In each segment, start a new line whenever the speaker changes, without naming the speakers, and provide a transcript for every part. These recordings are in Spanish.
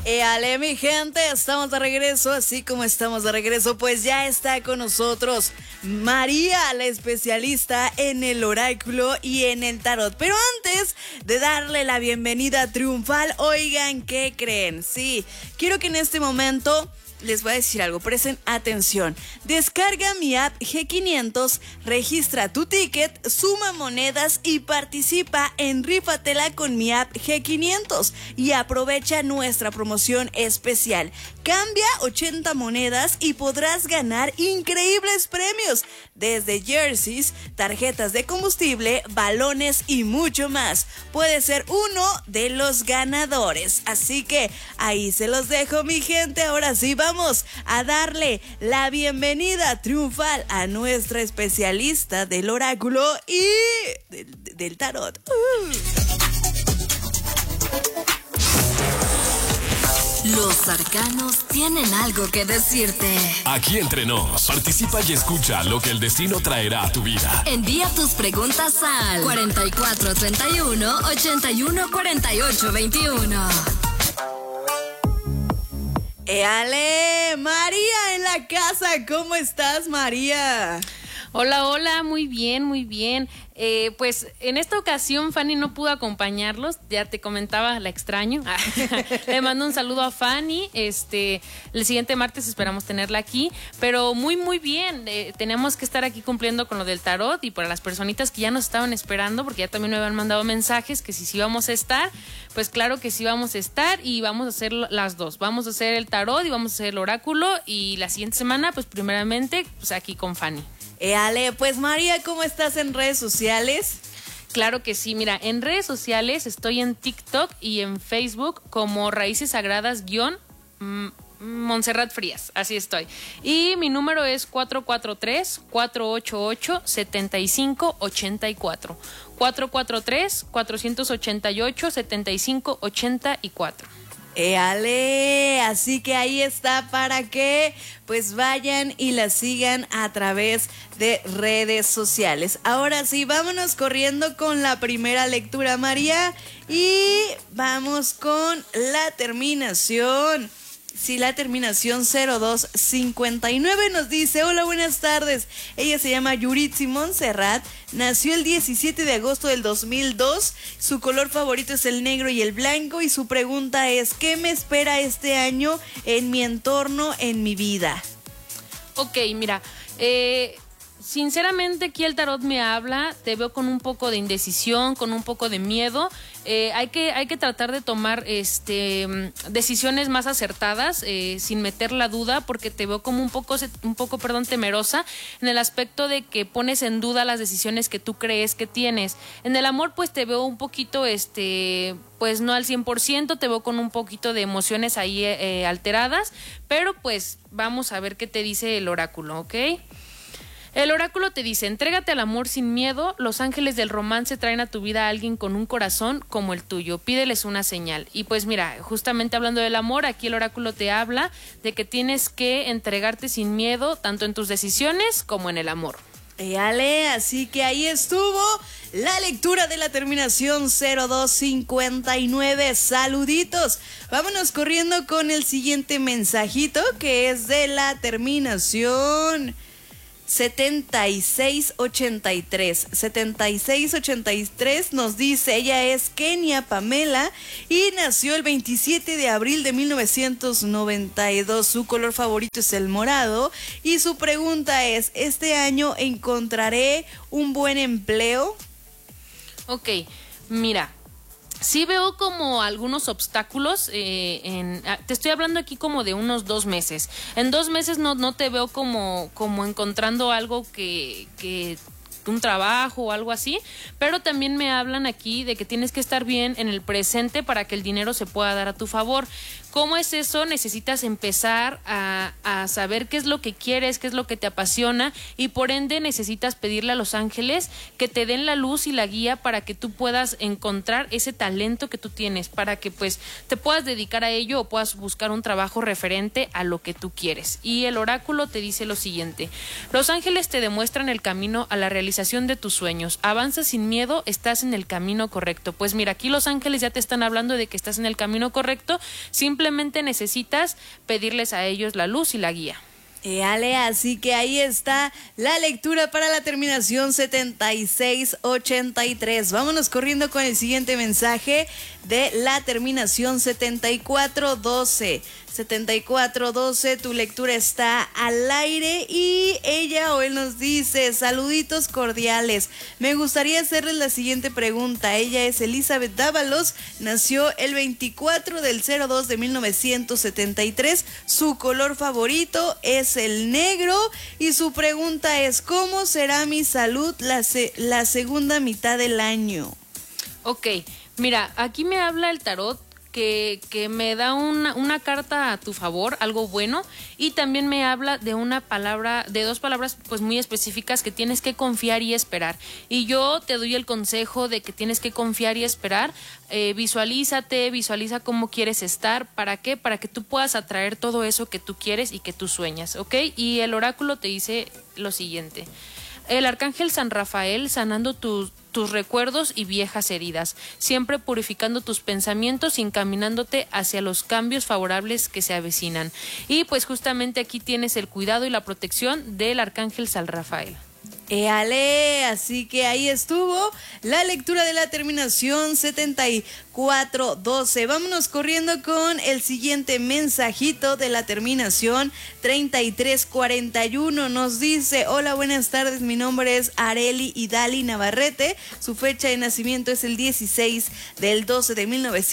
Ale, mi gente, estamos de regreso, así como estamos de regreso, pues ya está con nosotros María, la especialista en el oráculo y en el tarot. Pero antes de darle la bienvenida triunfal, oigan, ¿qué creen? Sí, quiero que en este momento les voy a decir algo, presten atención. Descarga mi app G500, registra tu ticket, suma monedas y participa en Rífatela con mi app G500 y aprovecha nuestra promoción especial. Cambia 80 monedas y podrás ganar increíbles premios, desde jerseys, tarjetas de combustible, balones y mucho más. Puedes ser uno de los ganadores. Así que ahí se los dejo, mi gente. Ahora sí, vamos a darle la bienvenida triunfal a nuestra especialista del oráculo y del tarot.
Los arcanos tienen algo que decirte.
Aquí entre nos, participa y escucha lo que el destino traerá a tu vida.
Envía tus preguntas al 4431 81 48 21.
¡Ale! María en la casa, ¿cómo estás, María?
Hola, hola, muy bien, muy bien. Pues en esta ocasión Fanny no pudo acompañarlos, ya te comentaba, la extraño. Le mando un saludo a Fanny. El siguiente martes esperamos tenerla aquí, pero muy, muy bien. Tenemos que estar aquí cumpliendo con lo del tarot, y para las personitas que ya nos estaban esperando, porque ya también me habían mandado mensajes que si vamos a estar, pues claro que sí vamos a estar, y vamos a hacer las dos. Vamos a hacer el tarot y vamos a hacer el oráculo, y la siguiente semana, pues primeramente, pues aquí con Fanny.
Ale, pues María, ¿cómo estás en redes sociales?
Claro que sí, mira, en redes sociales estoy en TikTok y en Facebook como Raíces Sagradas Montserrat Frías, así estoy. Y mi número es 443-488-7584. 443-488-7584.
Ale, así que ahí está para que pues vayan y la sigan a través de redes sociales. Ahora sí, vámonos corriendo con la primera lectura, María, y vamos con la terminación. Sí, la terminación 0259 nos dice: hola, buenas tardes. Ella se llama Yuritsi Montserrat, nació el 17 de agosto del 2002, su color favorito es el negro y el blanco, y su pregunta es: ¿qué me espera este año en mi entorno, en mi vida?
Ok, mira, sinceramente aquí el tarot me habla, te veo con un poco de indecisión, con un poco de miedo. Hay que tratar de tomar decisiones más acertadas, sin meter la duda, porque te veo como un poco temerosa en el aspecto de que pones en duda las decisiones que tú crees que tienes. En el amor, pues te veo un poquito, pues no al 100%, te veo con un poquito de emociones ahí alteradas, pero pues vamos a ver qué te dice el oráculo, ¿ok? El oráculo te dice: entrégate al amor sin miedo, los ángeles del romance traen a tu vida a alguien con un corazón como el tuyo, pídeles una señal. Y pues mira, justamente hablando del amor, aquí el oráculo te habla de que tienes que entregarte sin miedo, tanto en tus decisiones como en el amor.
Ale, así que ahí estuvo la lectura de la terminación 0259. Saluditos. Vámonos corriendo con el siguiente mensajito, que es de la terminación 7683 nos dice: ella es Kenia Pamela y nació el 27 de abril de 1992. Su color favorito es el morado y su pregunta es: ¿este año encontraré un buen empleo?
Ok, mira, sí veo como algunos obstáculos, te estoy hablando aquí como de unos 2 meses. En 2 meses no te veo como encontrando algo que un trabajo o algo así, pero también me hablan aquí de que tienes que estar bien en el presente para que el dinero se pueda dar a tu favor. ¿Cómo es eso? Necesitas empezar a saber qué es lo que quieres, qué es lo que te apasiona, y por ende necesitas pedirle a los ángeles que te den la luz y la guía para que tú puedas encontrar ese talento que tú tienes, para que pues te puedas dedicar a ello o puedas buscar un trabajo referente a lo que tú quieres. Y el oráculo te dice lo siguiente: los ángeles te demuestran el camino a la realización realización de tus sueños. Avanza sin miedo, estás en el camino correcto. Pues mira, aquí los ángeles ya te están hablando de que estás en el camino correcto. Simplemente necesitas pedirles a ellos la luz y la guía.
Ale, así que ahí está la lectura para la terminación 7683. Vámonos corriendo con el siguiente mensaje de la terminación 7412. 7412, tu lectura está al aire y ella o él nos dice: saluditos cordiales, me gustaría hacerles la siguiente pregunta. Ella es Elizabeth Dávalos, nació el 24 del 02 de 1973, su color favorito es el negro y su pregunta es: ¿cómo será mi salud la segunda mitad del año?
Ok, mira, aquí me habla el tarot que me da una carta a tu favor, algo bueno, y también me habla de una palabra, de dos palabras pues muy específicas, que tienes que confiar y esperar. Y yo te doy el consejo de que tienes que confiar y esperar. Visualiza cómo quieres estar. ¿Para qué? Para que tú puedas atraer todo eso que tú quieres y que tú sueñas, ¿ok? Y el oráculo te dice lo siguiente: el arcángel San Rafael sanando tus recuerdos y viejas heridas, siempre purificando tus pensamientos y encaminándote hacia los cambios favorables que se avecinan. Y pues justamente aquí tienes el cuidado y la protección del arcángel San Rafael.
Ale, así que ahí estuvo la lectura de la terminación 7412. Vámonos corriendo con el siguiente mensajito de la terminación 3341. Nos dice: hola, buenas tardes, mi nombre es Areli Idali Navarrete, su fecha de nacimiento es el 16 del 12 de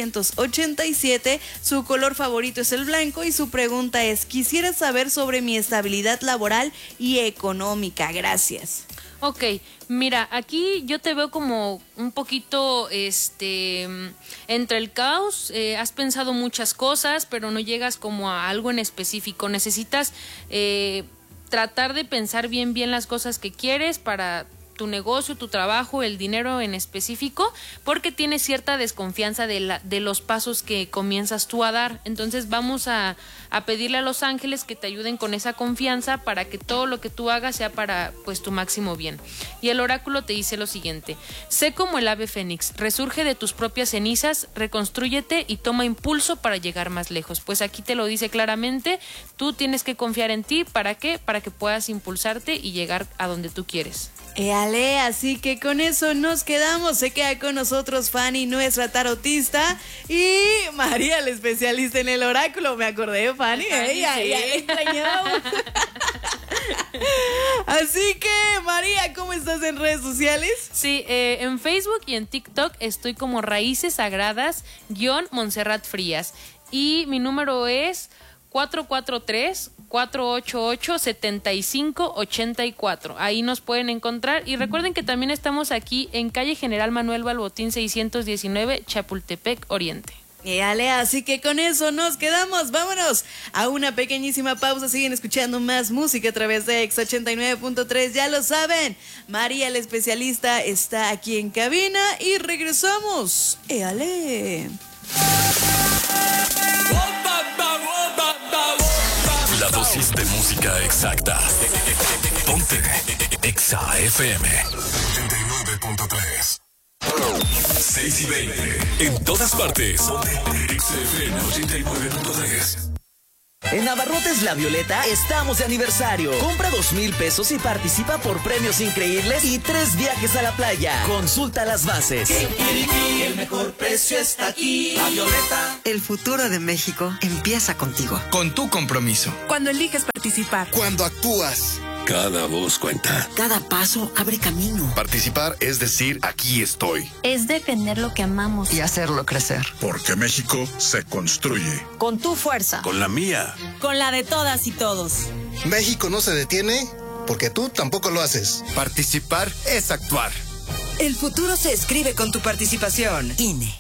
1987, su color favorito es el blanco y su pregunta es: quisiera saber sobre mi estabilidad laboral y económica, gracias.
Ok, mira, aquí yo te veo como un poquito entre el caos. Has pensado muchas cosas, pero no llegas como a algo en específico. Necesitas tratar de pensar bien las cosas que quieres para tu negocio, tu trabajo, el dinero en específico, porque tienes cierta desconfianza de los pasos que comienzas tú a dar. Entonces vamos a pedirle a los ángeles que te ayuden con esa confianza para que todo lo que tú hagas sea para pues tu máximo bien. Y el oráculo te dice lo siguiente: sé como el ave fénix, resurge de tus propias cenizas, reconstrúyete y toma impulso para llegar más lejos. Pues aquí te lo dice claramente, tú tienes que confiar en ti. ¿Para qué? Para que puedas impulsarte y llegar a donde tú quieres.
Ale, así que con eso nos quedamos. Se queda con nosotros Fanny, nuestra tarotista, y María, la especialista en el oráculo. Me acordé de Fanny, ya la extrañamos. Así que, María, ¿cómo estás en redes sociales?
Sí, en Facebook y en TikTok estoy como Raíces Sagradas-Montserrat Frías. Y mi número es 443-488-7584. Ahí nos pueden encontrar. Y recuerden que también estamos aquí en calle General Manuel Balbotín 619, Chapultepec Oriente.
Ale, así que con eso nos quedamos. Vámonos a una pequeñísima pausa. Siguen escuchando más música a través de Exa 89.3. Ya lo saben, María, la especialista, está aquí en cabina y regresamos. Ale.
La dosis de música exacta. Ponte Exa FM 89.3. 6 y 20. En todas partes. Exa FM 89.3.
En Abarrotes La Violeta estamos de aniversario. Compra 2,000 pesos y participa por premios increíbles y 3 viajes a la playa. Consulta las bases.
El mejor precio está aquí. La Violeta.
El futuro de México empieza contigo.
Con tu compromiso.
Cuando eliges participar.
Cuando actúas.
Cada voz cuenta.
Cada paso abre camino.
Participar es decir, aquí estoy.
Es defender lo que amamos.
Y hacerlo crecer.
Porque México se construye.
Con tu fuerza.
Con la mía.
Con la de todas y todos.
México no se detiene porque tú tampoco lo haces.
Participar es actuar.
El futuro se escribe con tu participación. INE.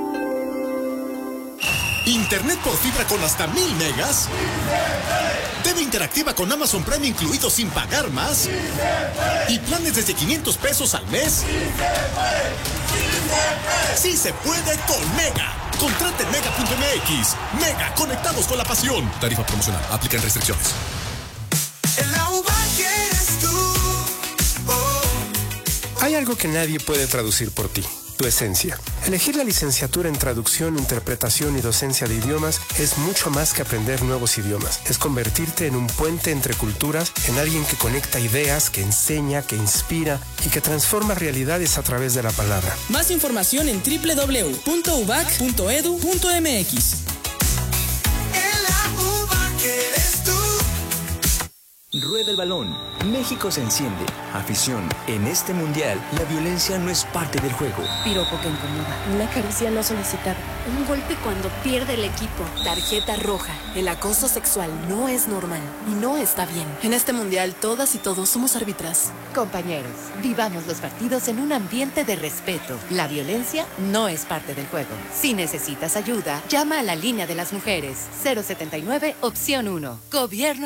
Internet por fibra con hasta 1,000 megas. TV interactiva con Amazon Prime incluido sin pagar más. Y planes desde 500 pesos al mes. Sí se puede con Mega. Contrate en Mega.mx. Mega, conectados con la pasión. Tarifa promocional. Aplican restricciones.
El la uva que eres tú.
Hay algo que nadie puede traducir por ti. Tu esencia. Elegir la licenciatura en traducción, interpretación y docencia de idiomas es mucho más que aprender nuevos idiomas. Es convertirte en un puente entre culturas, en alguien que conecta ideas, que enseña, que inspira y que transforma realidades a través de la palabra.
Más información en www.ubac.edu.mx.
Rueda el balón. México se enciende. Afición. En este mundial, la violencia no es parte del juego.
Piropo que incomoda. Una caricia no solicitada.
Un golpe cuando pierde el equipo.
Tarjeta roja. El acoso sexual no es normal y no está bien. En este mundial, todas y todos somos árbitras.
Compañeros, vivamos los partidos en un ambiente de respeto. La violencia no es parte del juego. Si necesitas ayuda, llama a la línea de las mujeres. 079, opción 1. Gobierno